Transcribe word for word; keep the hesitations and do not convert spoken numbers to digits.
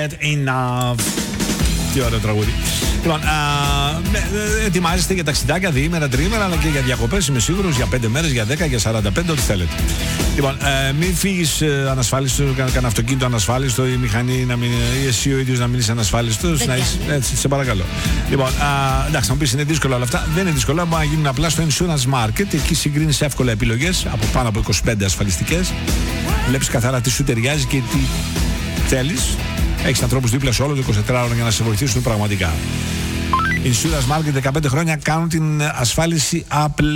get enough. Τι ωραίο τραγούδι. Λοιπόν, α, ετοιμάζεστε για ταξιδάκια διήμερα, τριήμερα, αλλά και για διακοπές, είμαι σίγουρος, για πέντε μέρες, για δέκα, για σαράντα πέντε, ό,τι θέλετε. Λοιπόν, ε, μην φύγεις ε, ανασφάλιστο, κανένα αυτοκίνητο ανασφάλιστο, η μηχανή να μην, ή εσύ ο ίδιος να μην είσαι ανασφάλιστος. Να είσαι, έτσι, σε παρακαλώ. Λοιπόν, α, εντάξει, θα μου πεις είναι δύσκολο όλα αυτά. Δεν είναι δύσκολο, μπορεί να γίνουν απλά στο Insurance Market. Εκεί συγκρίνεις εύκολα επιλογές από πάνω από είκοσι πέντε ασφαλιστικές. Βλέπεις καθαρά τι σου ταιριάζει και τι θέλεις. Έχεις ανθρώπους δίπλα σε όλο το εικοσιτετράωρο για να σε βοηθήσουν πραγματικά. Insurance Market δεκαπέντε χρόνια κάνουν την ασφάλιση Apple